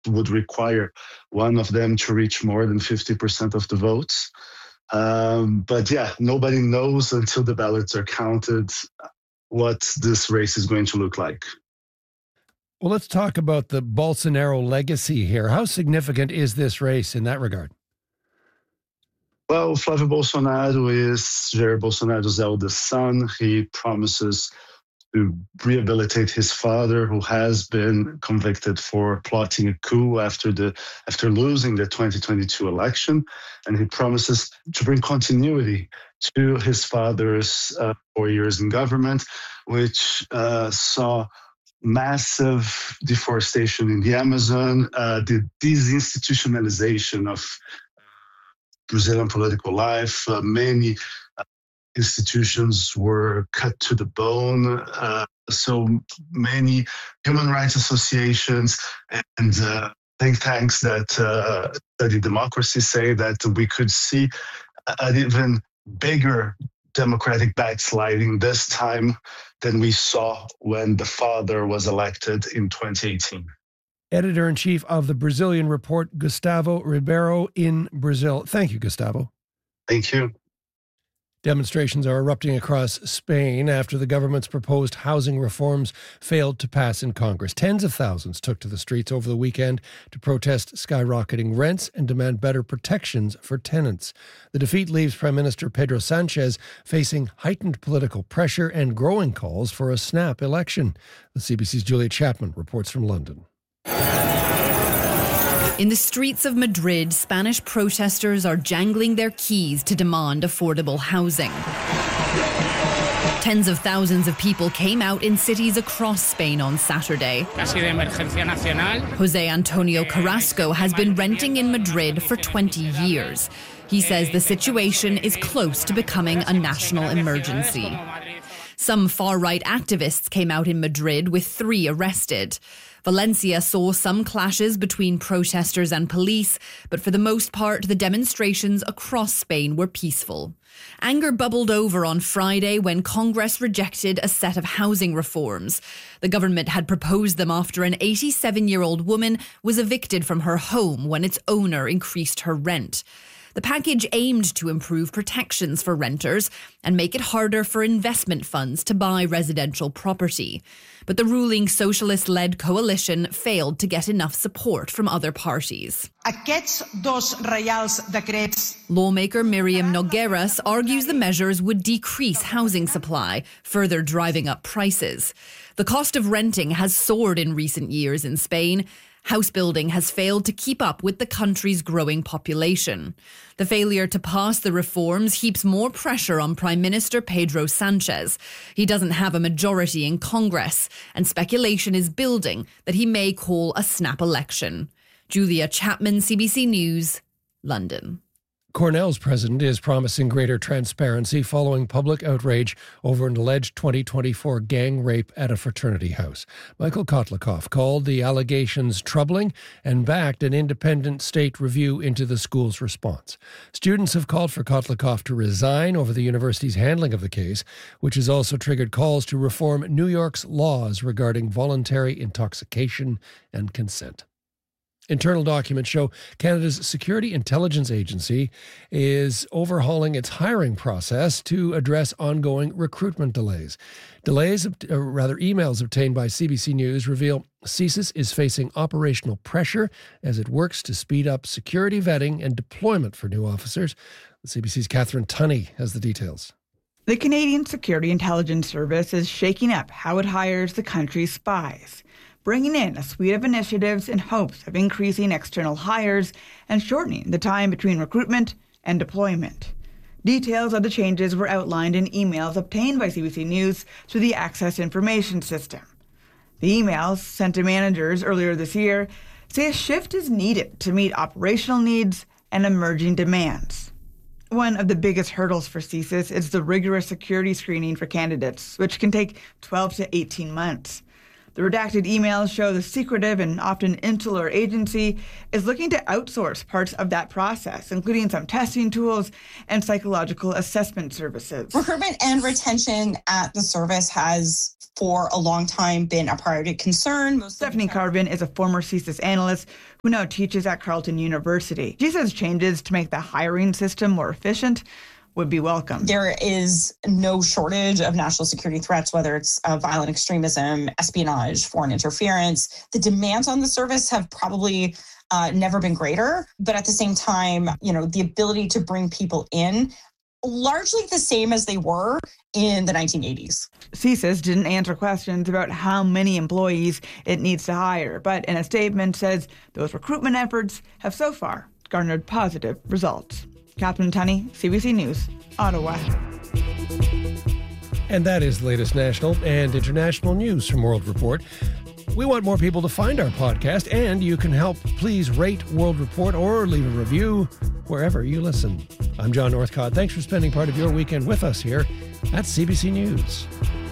would require one of them to reach more than 50% of the votes. But yeah, nobody knows until the ballots are counted what this race is going to look like. Well, let's talk about the Bolsonaro legacy here. How significant is this race in that regard? Well, Flávio Bolsonaro is Jair Bolsonaro's eldest son. He promises to rehabilitate his father, who has been convicted for plotting a coup after losing the 2022 election, and he promises to bring continuity to his father's 4 years in government, which saw massive deforestation in the Amazon, the disinstitutionalization of Brazilian political life. Many institutions were cut to the bone. So many human rights associations and think tanks that study democracy say that we could see an even bigger democratic backsliding this time than we saw when the father was elected in 2018. Editor-in-Chief of the Brazilian Report, Gustavo Ribeiro in Brazil. Thank you, Gustavo. Thank you. Demonstrations are erupting across Spain after the government's proposed housing reforms failed to pass in Congress. Tens of thousands took to the streets over the weekend to protest skyrocketing rents and demand better protections for tenants. The defeat leaves Prime Minister Pedro Sanchez facing heightened political pressure and growing calls for a snap election. The CBC's Julia Chapman reports from London. In the streets of Madrid, Spanish protesters are jangling their keys to demand affordable housing. Tens of thousands of people came out in cities across Spain on Saturday. Jose Antonio Carrasco has been renting in Madrid for 20 years. He says the situation is close to becoming a national emergency. Some far-right activists came out in Madrid, with 3 arrested. Valencia saw some clashes between protesters and police, but for the most part, the demonstrations across Spain were peaceful. Anger bubbled over on Friday when Congress rejected a set of housing reforms. The government had proposed them after an 87-year-old woman was evicted from her home when its owner increased her rent. The package aimed to improve protections for renters and make it harder for investment funds to buy residential property. But the ruling socialist-led coalition failed to get enough support from other parties. Lawmaker Miriam Nogueras argues the measures would decrease housing supply, further driving up prices. The cost of renting has soared in recent years in Spain. House building has failed to keep up with the country's growing population. The failure to pass the reforms heaps more pressure on Prime Minister Pedro Sanchez. He doesn't have a majority in Congress, and speculation is building that he may call a snap election. Julia Chapman, CBC News, London. Cornell's president is promising greater transparency following public outrage over an alleged 2024 gang rape at a fraternity house. Michael Kotlikoff called the allegations troubling and backed an independent state review into the school's response. Students have called for Kotlikoff to resign over the university's handling of the case, which has also triggered calls to reform New York's laws regarding voluntary intoxication and consent. Internal documents show Canada's Security Intelligence Agency is overhauling its hiring process to address ongoing recruitment delays. Emails obtained by CBC News reveal CSIS is facing operational pressure as it works to speed up security vetting and deployment for new officers. The CBC's Catherine Tunney has the details. The Canadian Security Intelligence Service is shaking up how it hires the country's spies, bringing in a suite of initiatives in hopes of increasing external hires and shortening the time between recruitment and deployment. Details of the changes were outlined in emails obtained by CBC News through the Access Information System. The emails, sent to managers earlier this year, say a shift is needed to meet operational needs and emerging demands. One of the biggest hurdles for CSIS is the rigorous security screening for candidates, which can take 12 to 18 months. The redacted emails show the secretive and often insular agency is looking to outsource parts of that process, including some testing tools and psychological assessment services. Recruitment and retention at the service has for a long time been a priority concern. Stephanie Carvin is a former CSIS analyst who now teaches at Carleton University. She says changes to make the hiring system more efficient would be welcome. There is no shortage of national security threats, whether it's violent extremism, espionage, foreign interference. The demands on the service have probably never been greater. But at the same time, the ability to bring people in, largely the same as they were in the 1980s. CSIS didn't answer questions about how many employees it needs to hire, but in a statement says those recruitment efforts have so far garnered positive results. Catherine Tunney, CBC News, Ottawa. And that is the latest national and international news from World Report. We want more people to find our podcast, and you can help. Please rate World Report or leave a review wherever you listen. I'm John Northcott. Thanks for spending part of your weekend with us here at CBC News.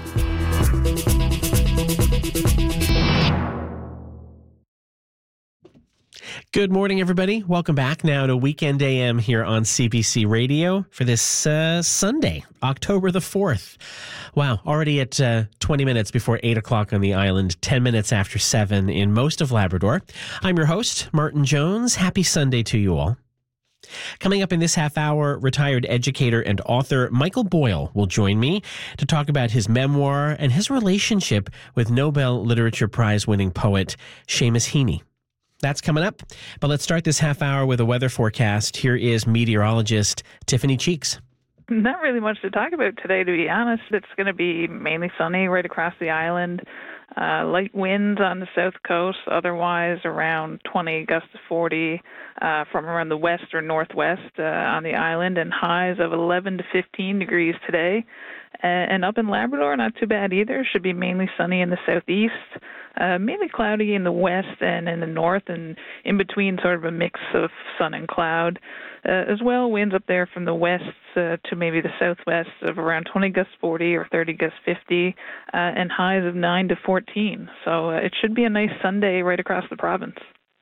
Good morning, everybody. Welcome back now to Weekend AM here on CBC Radio for this Sunday, October the 4th. Wow, already at 20 minutes before 8 o'clock on the island, 10 minutes after 7 in most of Labrador. I'm your host, Martin Jones. Happy Sunday to you all. Coming up in this half hour, retired educator and author Michael Boyle will join me to talk about his memoir and his relationship with Nobel Literature Prize winning poet Seamus Heaney. That's coming up, but let's start this half hour with a weather forecast. Here is meteorologist Tiffany Cheeks. Not really much to talk about today, to be honest. It's going to be mainly sunny right across the island. Light winds on the south coast, otherwise around 20 gusts to 40 from around the west or northwest on the island, and highs of 11 to 15 degrees today. And up in Labrador, not too bad either. Should be mainly sunny in the southeast, mainly cloudy in the west and in the north, and in between sort of a mix of sun and cloud. As well, winds up there from the west to maybe the southwest of around 20 gusts 40 or 30 gusts 50, and highs of 9 to 14. So it should be a nice Sunday right across the province.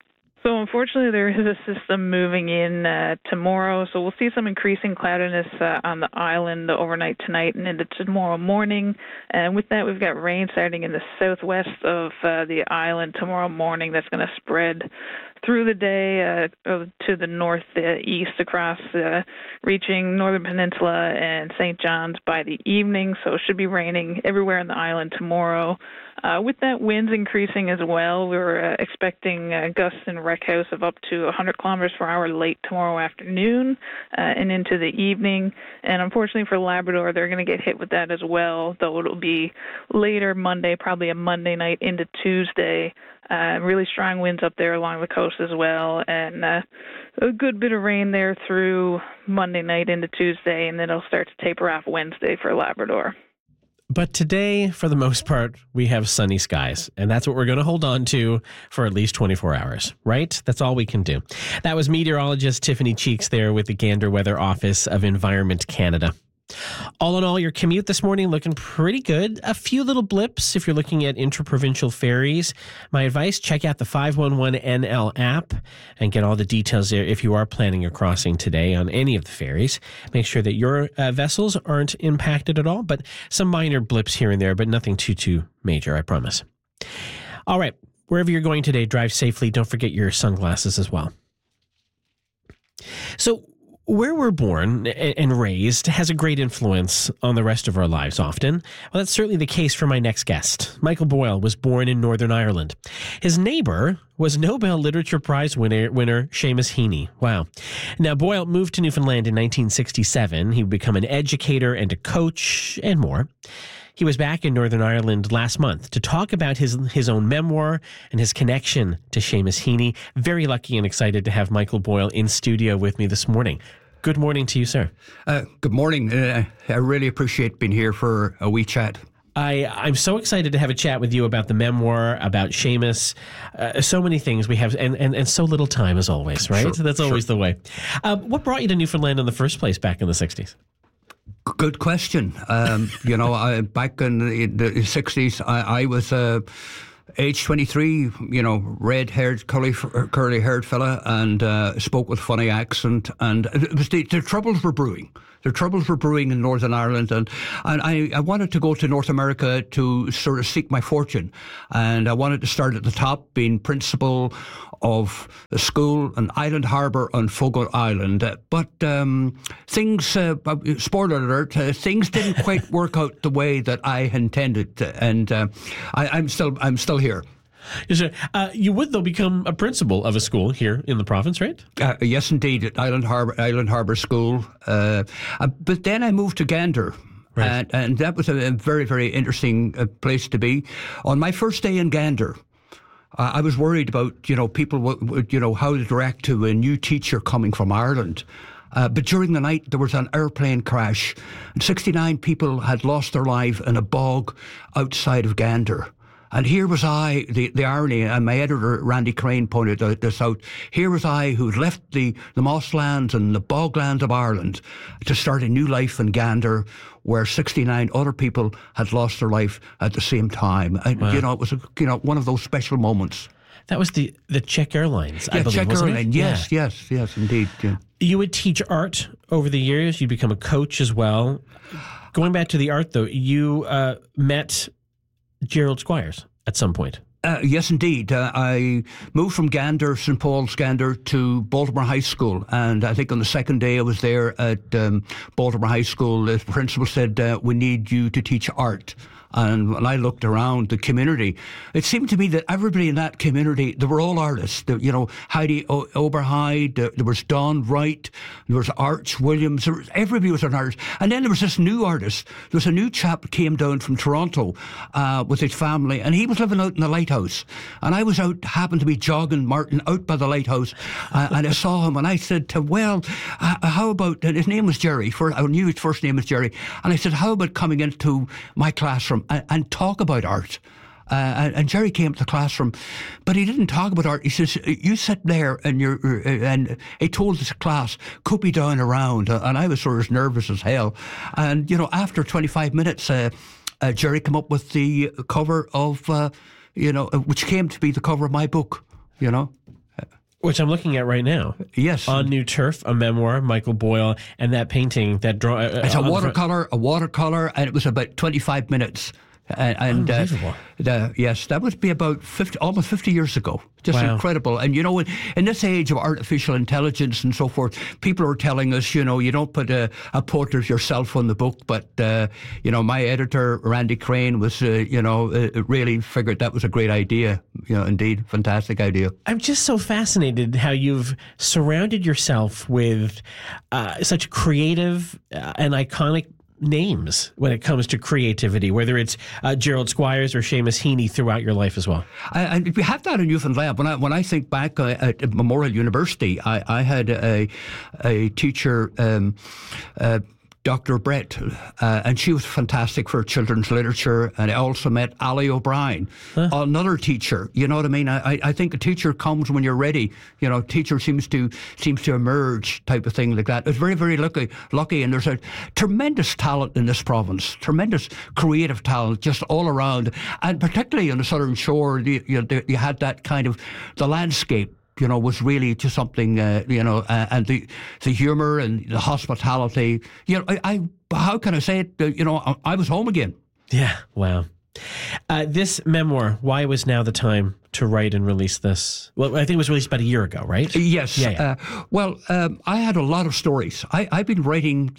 So unfortunately, there is a system moving in tomorrow, so we'll see some increasing cloudiness on the island overnight tonight and into tomorrow morning. And with that, we've got rain starting in the southwest of the island tomorrow morning. That's going to spread through the day to the northeast across, reaching Northern Peninsula and St. John's by the evening. So it should be raining everywhere on the island tomorrow. With that, winds increasing as well. We're expecting gusts in Wreck House of up to 100 kilometers per hour late tomorrow afternoon and into the evening. And unfortunately for Labrador, they're going to get hit with that as well, though it'll be later Monday, probably a Monday night into Tuesday. Really strong winds up there along the coast as well, and a good bit of rain there through Monday night into Tuesday, and then it'll start to taper off Wednesday for Labrador. But today, for the most part, we have sunny skies, and that's what we're going to hold on to for at least 24 hours, right? That's all we can do. That was meteorologist Tiffany Cheeks there with the Gander Weather Office of Environment Canada. All in all, your commute this morning looking pretty good. A few little blips if you're looking at interprovincial ferries. My advice, check out the 511NL app and get all the details there if you are planning a crossing today on any of the ferries. Make sure that your vessels aren't impacted at all, but some minor blips here and there, but nothing too major, I promise. All right, wherever you're going today, drive safely. Don't forget your sunglasses as well. So, where we're born and raised has a great influence on the rest of our lives often. Well, that's certainly the case for my next guest. Michael Boyle was born in Northern Ireland. His neighbor was Nobel Literature Prize winner Seamus Heaney. Wow. Now, Boyle moved to Newfoundland in 1967. He would become an educator and a coach and more. He was back in Northern Ireland last month to talk about his own memoir and his connection to Seamus Heaney. Very lucky and excited to have Michael Boyle in studio with me this morning. Good morning to you, sir. Good morning. I really appreciate being here for a wee chat. I'm so excited to have a chat with you about the memoir, about Seamus, so many things we have, and so little time as always, right? Sure, That's always the way. What brought you to Newfoundland in the first place back in the 60s? Good question. Back in the 60s, I was age 23, red-haired, curly-haired fella, and spoke with funny accent. And it was the troubles were brewing. The troubles were brewing in Northern Ireland, and I wanted to go to North America to sort of seek my fortune. And I wanted to start at the top, being principal of a school in Island Harbour on Fogo Island. But things, spoiler alert, things didn't quite work out the way that I intended, and I'm still here. You would, though, become a principal of a school here in the province, right? Yes, indeed, at Island Harbour School. But then I moved to Gander. Right. And that was a very, very interesting place to be. On my first day in Gander, I was worried about, people would, how to react to a new teacher coming from Ireland. But during the night, there was an airplane crash, and 69 people had lost their life in a bog outside of Gander. And here was I, the irony, and my editor, Randy Crane, pointed this out. Here was I, who'd left the mosslands and the boglands of Ireland to start a new life in Gander, where 69 other people had lost their life at the same time. And, wow. It was one of those special moments. That was the Czech Airlines, I believe, Czech wasn't Airlines. it? Yes, indeed. Yeah. You would teach art over the years. You become a coach as well. Going back to the art, though, you met Gerald Squires at some point. Yes, indeed. I moved from Gander, St. Paul's Gander, to Baltimore High School. And I think on the second day I was there at Baltimore High School, the principal said, we need you to teach art. And when I looked around the community, it seemed to me that everybody in that community, they were all artists. Heidi Oberheide, there was Don Wright, there was Arch Williams, everybody was an artist. And then there was this new artist. There was a new chap that came down from Toronto with his family, and he was living out in the lighthouse. And I was happened to be jogging, Martin, out by the lighthouse, and I saw him, and I said to him, well, how about, and his name was Jerry, I knew his first name was Jerry, and I said, how about coming into my classroom and talk about art? And Jerry came to the classroom, but he didn't talk about art. He says, you sit there and he told the class, copy down around. And I was sort of nervous as hell. And, after 25 minutes, Jerry came up with the cover of, which came to be the cover of my book, Which I'm looking at right now. Yes. On New Turf, a memoir, Michael Boyle, and that painting, that draw. It's a watercolor, and it was about 25 minutes. Unbelievable. Yes, that would be about almost 50 years ago. Just wow. Incredible. And, in this age of artificial intelligence and so forth, people are telling us, you don't put a portrait of yourself on the book. But, my editor, Randy Crane, was, really figured that was a great idea. Indeed, fantastic idea. I'm just so fascinated how you've surrounded yourself with such creative and iconic names when it comes to creativity, whether it's Gerald Squires or Seamus Heaney throughout your life as well. And we have that in Newfoundland. When I think back at Memorial University, I had a teacher, Dr. Brett, and she was fantastic for children's literature. And I also met Ali O'Brien, another teacher. You know what I mean? I think a teacher comes when you're ready. Teacher seems to emerge, type of thing like that. It's very, very lucky, and there's a tremendous talent in this province, tremendous creative talent just all around, and particularly on the Southern Shore. You had that kind of the landscape. Was really just something, and the humour and the hospitality. How can I say it? I was home again. Yeah, wow. This memoir, why was now the time to write and release this? Well, I think it was released about a year ago, right? Yes. Yeah. I had a lot of stories. I've been writing,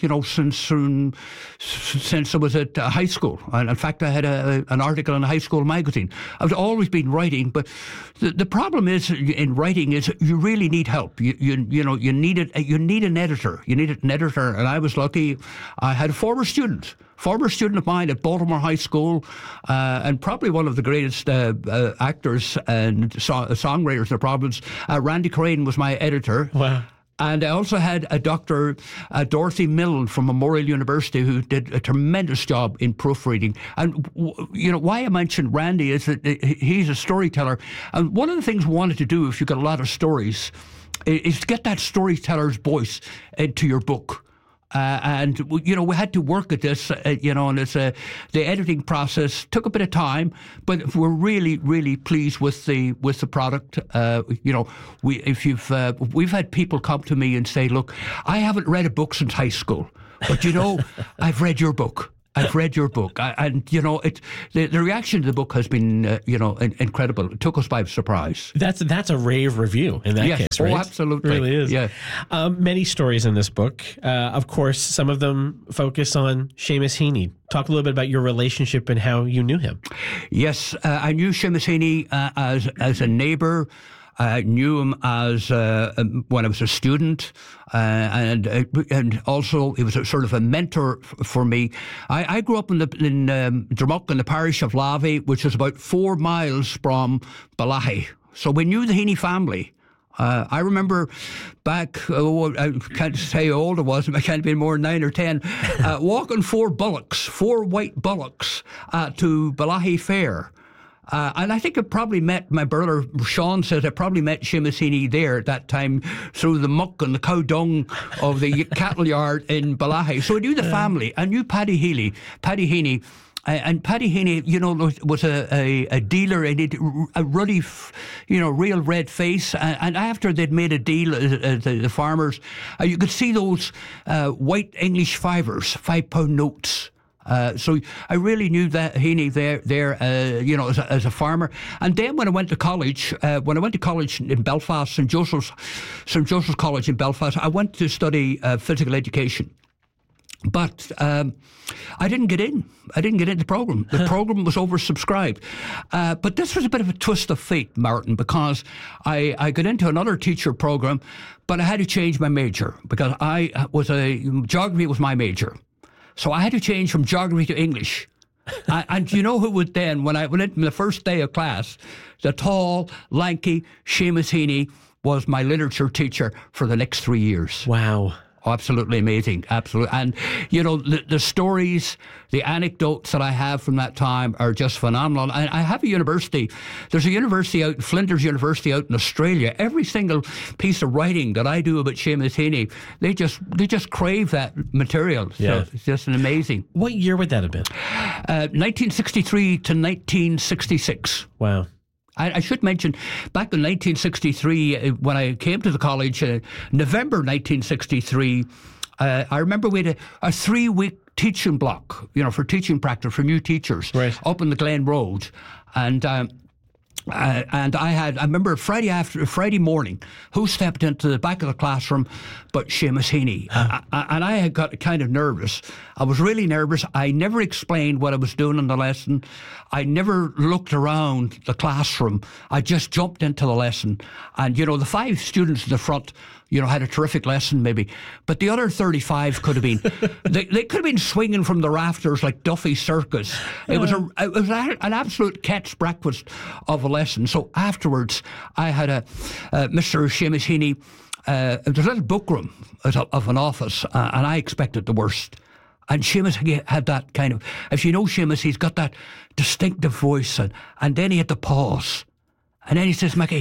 since I was at high school. And in fact, I had an article in a high school magazine. I've always been writing, but the problem is in writing is you really need help. You need an editor. You need an editor, and I was lucky. I had a former student of mine at Baltimore High School, and probably one of the greatest actors and songwriters in the province. Randy Crane was my editor. Wow. And I also had a Dr. Dorothy Milne from Memorial University who did a tremendous job in proofreading. And, why I mentioned Randy is that he's a storyteller. And one of the things we wanted to do, if you've got a lot of stories, is to get that storyteller's voice into your book. And we had to work at this, and it's the editing process took a bit of time, but we're really, really pleased with the product. We've had people come to me and say, look, I haven't read a book since high school, But, I've read your book. And the reaction to the book has been, incredible. It took us by surprise. That's a rave review in that case, right? Oh, absolutely. It really is. Yeah. Many stories in this book. Of course, some of them focus on Seamus Heaney. Talk a little bit about your relationship and how you knew him. Yes, I knew Seamus Heaney as a neighbour. I knew him as when I was a student, and also he was a sort of a mentor for me. I grew up in Drummock in the parish of Lavey, which is about 4 miles from Balahi. So we knew the Heaney family. I remember back, I can't say how old I was, I can't be more than 9 or 10, walking 4 white bullocks to Balahi Fair. And I think I probably met, my brother Sean says, I probably met Seamus Heaney there at that time through the muck and the cow dung of the cattle yard in Balahi. So I knew the family. I knew Paddy Heaney. And Paddy Heaney, was a dealer, and he had a ruddy, real red face. And after they'd made a deal, the farmers, you could see those white English fivers, £5 notes. So I really knew that Heaney there, as a farmer. And then when I went to college, in Belfast, St Joseph's College in Belfast, I went to study physical education. But I didn't get in. I didn't get into the programme. The programme was oversubscribed. But this was a bit of a twist of fate, Martin, because I got into another teacher programme, but I had to change my major because geography was my major. So I had to change from geography to English. And you know who would then, when I went in the first day of class, the tall, lanky Seamus Heaney was my literature teacher for the next 3 years. Wow. Absolutely amazing, absolutely. And, the stories, the anecdotes that I have from that time are just phenomenal. And I have a university. There's a university out, Flinders University out in Australia. Every single piece of writing that I do about Seamus Heaney, they just crave that material. Yeah. So it's just an amazing. What year would that have been? 1963 to 1966. Wow. I should mention, back in 1963, when I came to the college, November 1963, I remember we had a 3-week teaching block, for teaching practice for new teachers, right, up in the Glen Road. And I remember Friday morning, who stepped into the back of the classroom but Seamus Heaney. And I had got kind of nervous. I was really nervous. I never explained what I was doing in the lesson. I never looked around the classroom. I just jumped into the lesson. And, the 5 students in the front, had a terrific lesson maybe. But the other 35 could have been, they could have been swinging from the rafters like Duffy Circus. It was an absolute cat's breakfast of a lesson. So afterwards, I had Mr. Seamus Heaney, there's a little book room of an office, and I expected the worst. And Seamus had that kind of, if you know Seamus, he's got that distinctive voice, and then he had to pause. And then he says, Mickey,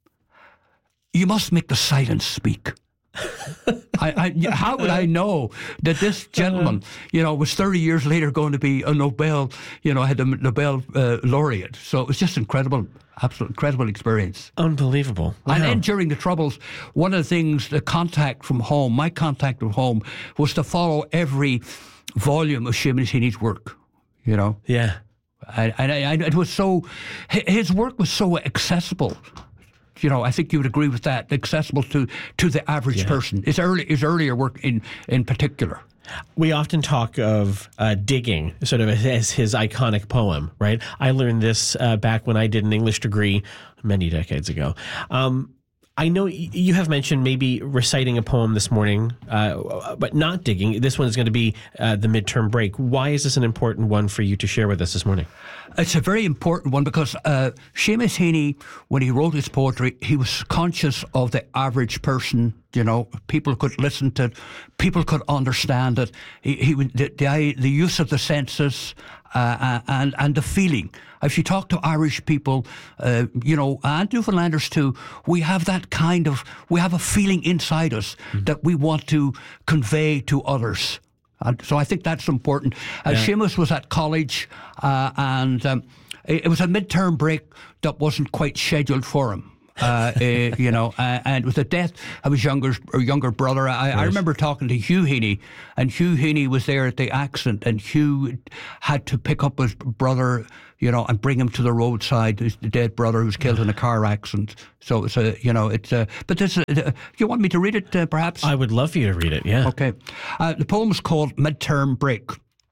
you must make the silence speak. How would I know that this gentleman, was 30 years later going to be a Nobel, had a Nobel laureate. So it was just incredible, absolute incredible experience. Unbelievable. Wow. And then during the Troubles, one of the things, my contact from home was to follow every volume of Seamus Heaney's work, Yeah. And it was so, his work was so accessible. I think you would agree with that, accessible to the average person. His earlier work in particular. We often talk of digging, sort of as his iconic poem, right? I learned this back when I did an English degree many decades ago. I know you have mentioned maybe reciting a poem this morning, but not digging. This one is going to be the midterm break. Why is this an important one for you to share with us this morning? It's a very important one because Seamus Heaney, when he wrote his poetry, he was conscious of the average person. People could listen to it, people could understand it. The use of the senses and the feeling. If you talk to Irish people, and Newfoundlanders too, we have that we have a feeling inside us that we want to convey to others. And so I think that's important. Seamus was at college, and it was a midterm break that wasn't quite scheduled for him. And with the death of his younger brother, I remember talking to Hugh Heaney, and Hugh Heaney was there at the accident, and Hugh had to pick up his brother, and bring him to the roadside, the dead brother who was killed in a car accident. So it's but this, you want me to read it, perhaps? I would love for you to read it, yeah. Okay. The poem is called Midterm Break.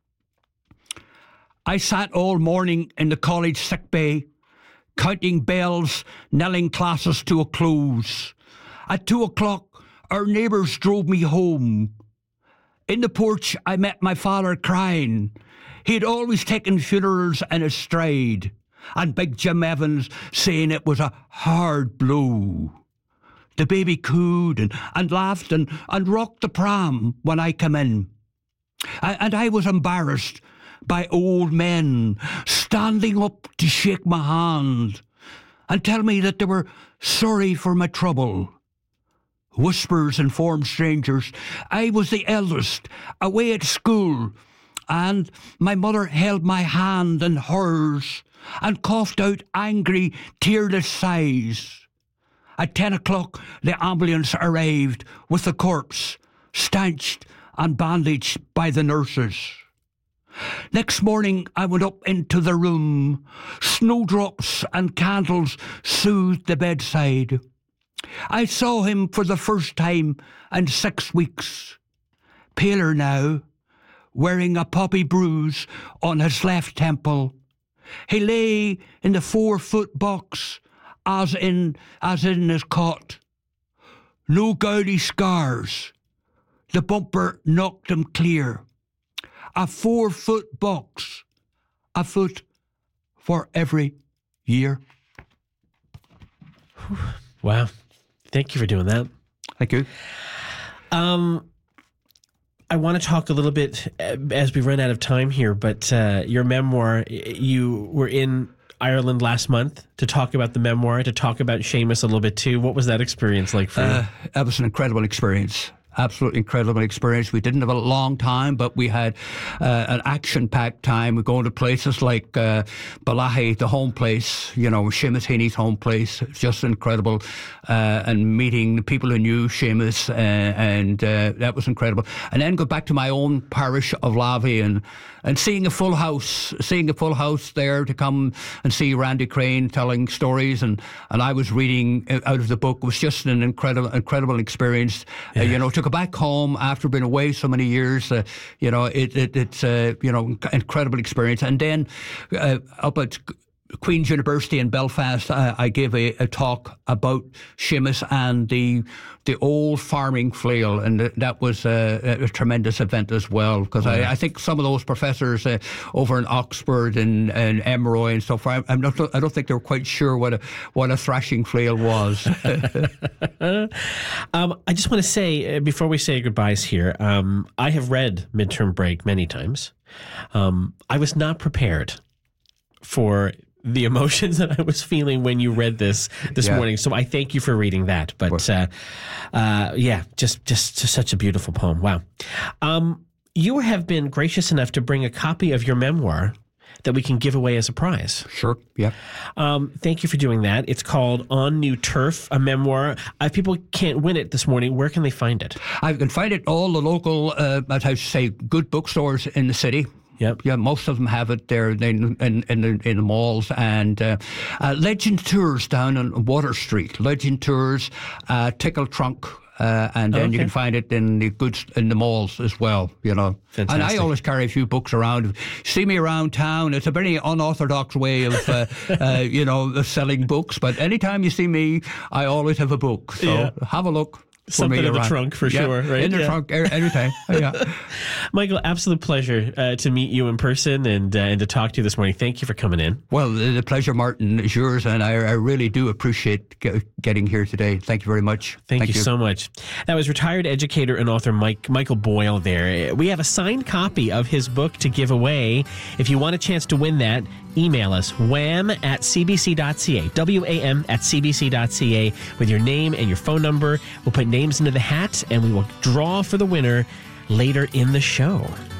I sat all morning in the college sick bay, counting bells, knelling classes to a close. At 2:00, our neighbours drove me home. In the porch, I met my father crying. He'd always taken funerals in his stride, and Big Jim Evans saying it was a hard blow. The baby cooed and laughed and rocked the pram when I came in. And I was embarrassed by old men standing up to shake my hand and tell me that they were sorry for my trouble. Whispers informed strangers I was the eldest, away at school, and my mother held my hand in hers and coughed out angry, tearless sighs. At 10:00, the ambulance arrived with the corpse, stanched and bandaged by the nurses. Next morning, I went up into the room. Snowdrops and candles soothed the bedside. I saw him for the first time in 6 weeks. Paler now, wearing a poppy bruise on his left temple. He lay in the 4-foot box, as in his cot. No gouty scars. The bumper knocked him clear. A 4-foot box, a foot for every year. Wow. Thank you for doing that. Thank you. I want to talk a little bit as we run out of time here, but your memoir, you were in Ireland last month to talk about the memoir, to talk about Seamus a little bit too. What was that experience like for you? That was an incredible experience. Absolutely incredible experience. We didn't have a long time, but we had an action-packed time. We're going to places like Balahi, the home place, Seamus Heaney's home place. It's just incredible. And meeting the people who knew Seamus, and that was incredible. And then go back to my own parish of Lavey and seeing a full house there to come and see Randy Crane telling stories. And I was reading out of the book. It was just an incredible experience. Yeah. To go back home after being away so many years, it's incredible experience. And then up at Queen's University in Belfast, I gave a talk about Seamus and the old farming flail, and that was a tremendous event as well, because I think some of those professors over in Oxford and Emory and so forth, I don't think they were quite sure what a thrashing flail was. I just want to say, before we say goodbyes here, I have read Midterm Break many times. I was not prepared for the emotions that I was feeling when you read this morning. So I thank you for reading that. But just such a beautiful poem. Wow. You have been gracious enough to bring a copy of your memoir that we can give away as a prize. Sure, yeah. Thank you for doing that. It's called On New Turf, a memoir. If people can't win it this morning, where can they find it? I can find it all the local, good bookstores in the city. Yep. Yeah, most of them have it there in the malls. And Legend Tours down on Water Street. Legend Tours, Tickle Trunk. And then you can find it in the malls as well, Fantastic. And I always carry a few books around. If you see me around town, it's a very unorthodox way of, of selling books. But anytime you see me, I always have a book. So have a look. Something in the trunk for sure, right? In the trunk, anytime. Yeah. Michael, absolute pleasure to meet you in person and to talk to you this morning. Thank you for coming in. Well, the pleasure, Martin, is yours, and I really do appreciate getting here today. Thank you very much. Thank you so much. That was retired educator and author Michael Boyle there. We have a signed copy of his book to give away. If you want a chance to win that, email us wham@cbc.ca, wam@cbc.ca with your name and your phone number. We'll put names into the hat and we will draw for the winner later in the show.